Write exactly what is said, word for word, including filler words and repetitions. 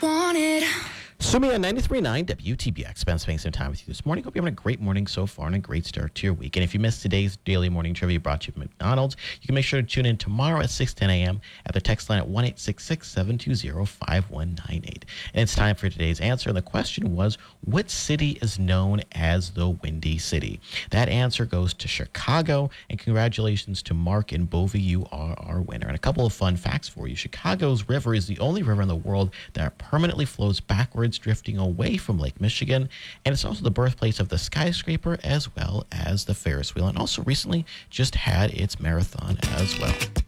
want it. Sumi on ninety-three point nine W T B X. Ben spending some time with you this morning. Hope you're having a great morning so far and a great start to your week. And if you missed today's daily morning trivia brought to you by McDonald's, you can make sure to tune in tomorrow at six ten a.m. at the text line at one eight six six, seven two zero, five one nine eight. And it's time for today's answer. And the question was, what city is known as the Windy City? That answer goes to Chicago. And congratulations to Mark and Bovey. You are our winner. And a couple of fun facts for you. Chicago's river is the only river in the world that permanently flows backwards, drifting away from Lake Michigan, and it's also the birthplace of the skyscraper as well as the Ferris wheel, and also recently just had its marathon as well.